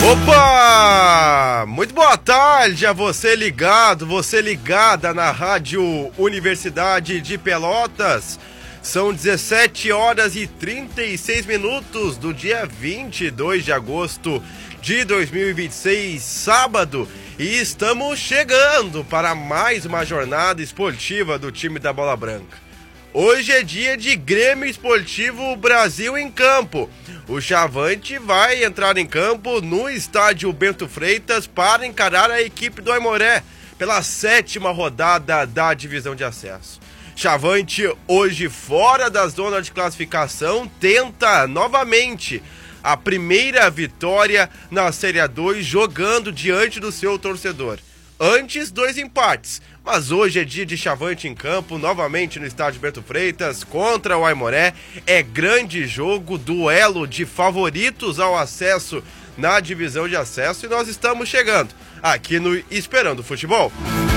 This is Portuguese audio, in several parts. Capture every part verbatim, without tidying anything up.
Opa! Muito boa tarde a você ligado, você ligada na Rádio Universidade de Pelotas. São dezessete horas e trinta e seis minutos do dia vinte e dois de agosto de dois mil e vinte e seis, sábado, e estamos chegando para mais uma jornada esportiva do time da Bola Branca. Hoje é dia de Grêmio Esportivo Brasil em campo. O Chavante vai entrar em campo no estádio Bento Freitas para encarar a equipe do Aimoré pela sétima rodada da divisão de acesso. Chavante, hoje fora da zona de classificação, tenta novamente a primeira vitória na Série A dois jogando diante do seu torcedor. Antes, dois empates, mas hoje é dia de Chavante em campo, novamente no estádio Bento Freitas, contra o Aimoré. É grande jogo, duelo de favoritos ao acesso na divisão de acesso, e nós estamos chegando aqui no Esperando Futebol.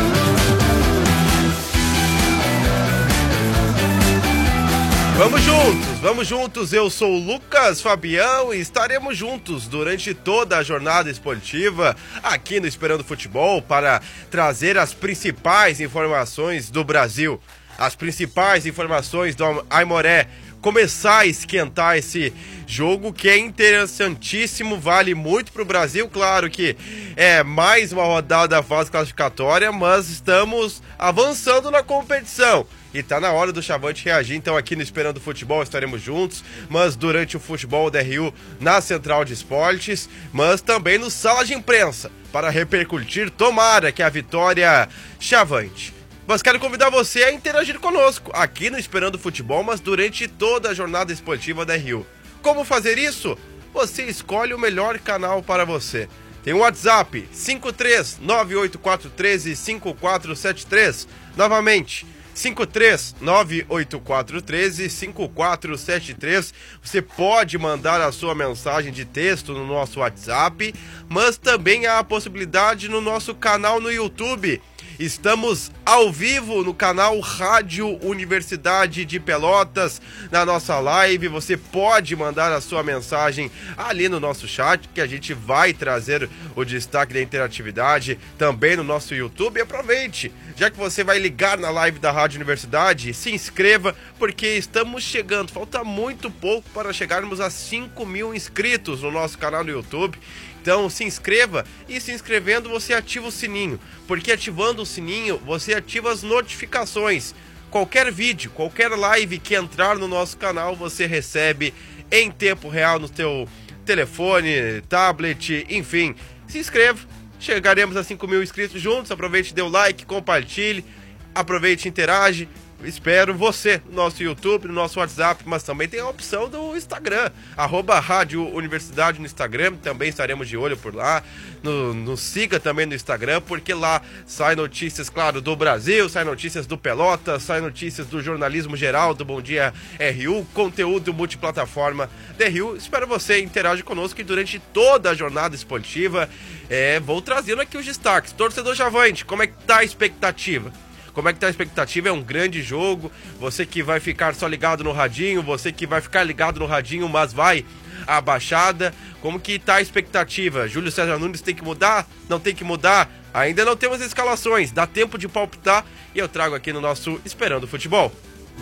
Vamos juntos, vamos juntos, eu sou o Lucas Fabião e estaremos juntos durante toda a jornada esportiva aqui no Esperando Futebol para trazer as principais informações do Brasil, as principais informações do Aimoré, começar a esquentar esse jogo que é interessantíssimo, vale muito para o Brasil. Claro que é mais uma rodada da fase classificatória, mas estamos avançando na competição. E tá na hora do Chavante reagir, então aqui no Esperando Futebol estaremos juntos, mas durante o futebol da R U na Central de Esportes, mas também no Sala de Imprensa, para repercutir, tomara que a vitória Chavante. Mas quero convidar você a interagir conosco aqui no Esperando Futebol, mas durante toda a jornada esportiva da R U. Como fazer isso? Você escolhe o melhor canal para você. Tem o WhatsApp cinco três nove oito quatro um três cinco quatro sete três, novamente cinco três nove oito quatro um três cinco quatro sete três. Você pode mandar a sua mensagem de texto no nosso WhatsApp, mas também há a possibilidade no nosso canal no YouTube. Estamos ao vivo no canal Rádio Universidade de Pelotas, na nossa live. Você pode mandar a sua mensagem ali no nosso chat, que a gente vai trazer o destaque da interatividade também no nosso YouTube. E aproveite, já que você vai ligar na live da Rádio Universidade, se inscreva, porque estamos chegando, falta muito pouco para chegarmos a cinco mil inscritos no nosso canal no YouTube. Então se inscreva, e se inscrevendo você ativa o sininho, porque ativando o sininho você ativa as notificações. Qualquer vídeo, qualquer live que entrar no nosso canal você recebe em tempo real no seu telefone, tablet, enfim. Se inscreva, chegaremos a cinco mil inscritos juntos. Aproveite, dê o like, compartilhe, aproveite, interage. Espero você no nosso YouTube, no nosso WhatsApp, mas também tem a opção do Instagram, arroba Rádio Universidade no Instagram, também estaremos de olho por lá. No, nos siga também no Instagram, porque lá sai notícias, claro, do Brasil, sai notícias do Pelotas, sai notícias do jornalismo geral, do Bom Dia R U, conteúdo multiplataforma da R U. Espero você interage conosco e durante toda a jornada esportiva é, vou trazendo aqui os destaques. Torcedor Chavante, como é que tá a expectativa? Como é que tá a expectativa? É um grande jogo. Você que vai ficar só ligado no radinho, você que vai ficar ligado no radinho, mas vai à baixada. Como que tá a expectativa? Júlio César Nunes tem que mudar? Não tem que mudar? Ainda não temos escalações, dá tempo de palpitar e eu trago aqui no nosso Esperando Futebol.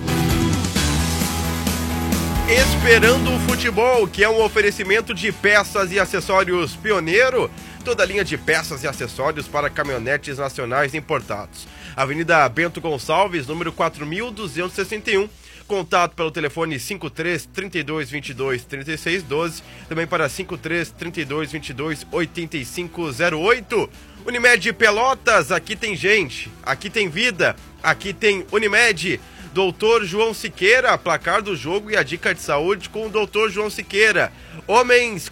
Esperando o Futebol, que é um oferecimento de peças e acessórios Pioneiro, toda a linha de peças e acessórios para caminhonetes nacionais importados. Avenida Bento Gonçalves, número quatro mil duzentos e sessenta e um. Contato pelo telefone cinco três, trinta e dois, vinte e dois, trinta e seis, doze. Também para cinco três, trinta e dois, vinte e dois, oitenta e cinco zero oito. Unimed Pelotas, aqui tem gente, aqui tem vida, aqui tem Unimed. doutor João Siqueira, placar do jogo e a dica de saúde com o doutor João Siqueira. Homens